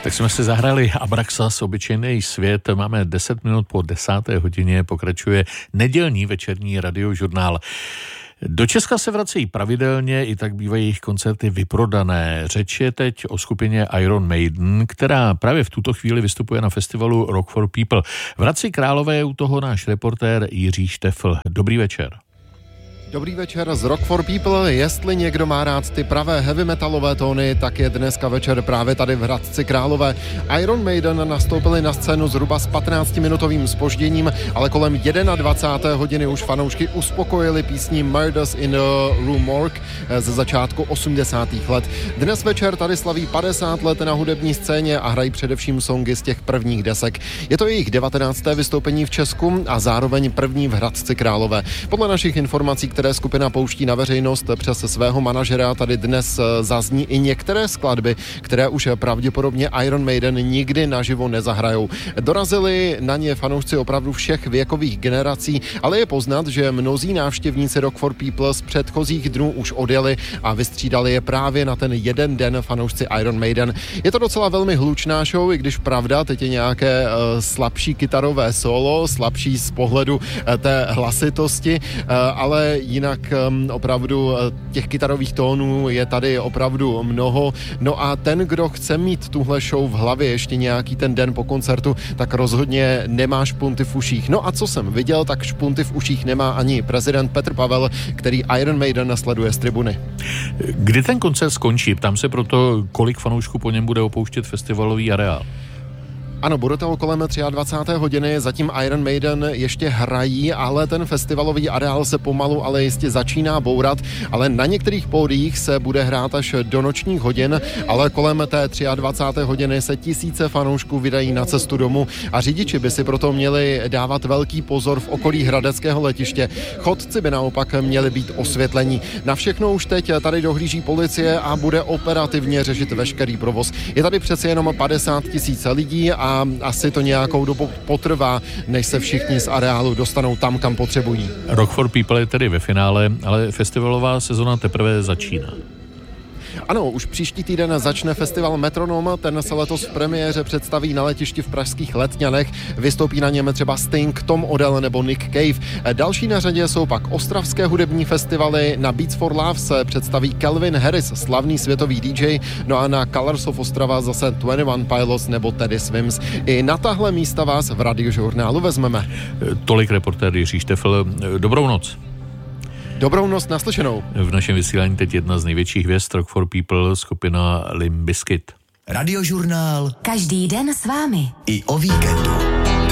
Tak jsme si zahrali Abraxas, obyčejný svět. Máme 10 minut po 10. hodině, pokračuje nedělní večerní radiožurnál. Do Česka se vracejí pravidelně, i tak bývají jejich koncerty vyprodané. Řeč je teď o skupině Iron Maiden, která právě v tuto chvíli vystupuje na festivalu Rock for People. V Hradci Králové je u toho náš reportér Jiří Štefl. Dobrý večer. Dobrý večer z Rock for People. Jestli někdo má rád ty pravé heavy metalové tóny, tak je dneska večer právě tady v Hradci Králové. Iron Maiden nastoupili na scénu zhruba s 15-minutovým zpožděním, ale kolem 21. hodiny už fanoušky uspokojili písní Murders in the Rue Morgue ze začátku 80. let. Dnes večer tady slaví 50 let na hudební scéně a hrají především songy z těch prvních desek. Je to jejich 19. vystoupení v Česku a zároveň první v Hradci Králové. Podle našich informací, které skupina pouští na veřejnost přes svého manažera, tady dnes zazní i některé skladby, které už pravděpodobně Iron Maiden nikdy naživo nezahrajou. Dorazili na ně fanoušci opravdu všech věkových generací, ale je poznat, že mnozí návštěvníci Rock for People z předchozích dnů už odjeli a vystřídali je právě na ten jeden den fanoušci Iron Maiden. Je to docela velmi hlučná show, i když pravda, teď je nějaké slabší kytarové solo, slabší z pohledu té hlasitosti, ale jinak opravdu těch kytarových tónů je tady opravdu mnoho. No a ten, kdo chce mít tuhle show v hlavě ještě nějaký ten den po koncertu, tak rozhodně nemá špunty v uších. No a co jsem viděl, tak špunty v uších nemá ani prezident Petr Pavel, který Iron Maiden sleduje z tribuny. Kdy ten koncert skončí? Ptám se proto, kolik fanoušků po něm bude opouštět festivalový areál. Ano, bude to kolem 23. hodiny, zatím Iron Maiden ještě hrají, ale ten festivalový areál se pomalu, ale jistě začíná bourat, ale na některých pódiích se bude hrát až do nočních hodin, ale kolem té 23. hodiny se tisíce fanoušků vydají na cestu domů a řidiči by si proto měli dávat velký pozor v okolí hradeckého letiště. Chodci by naopak měli být osvětlení. Na všechno už teď tady dohlíží policie a bude operativně řešit veškerý provoz. Je tady přeci jenom 50 000 lidí a asi to nějakou dobu potrvá, než se všichni z areálu dostanou tam, kam potřebují. Rock for People je tedy ve finále, ale festivalová sezona teprve začíná. Ano, už příští týden začne festival Metronom, ten se letos v premiéře představí na letišti v pražských Letňanech, vystoupí na něm třeba Sting, Tom Odell nebo Nick Cave. Další na řadě jsou pak ostravské hudební festivaly, na Beats for Love se představí Calvin Harris, slavný světový DJ, no a na Colors of Ostrava zase 21 Pilots nebo Teddy Swims. I na tahle místa vás v radiožurnálu vezmeme. Tolik reportér Jiří Štefl. Dobrou noc. Dobrou noc, naslyšenou. V našem vysílání teď jedna z největších hvězd Rock for People, skupina Limp Bizkit. Radiožurnál. Každý den s vámi. I o víkendu.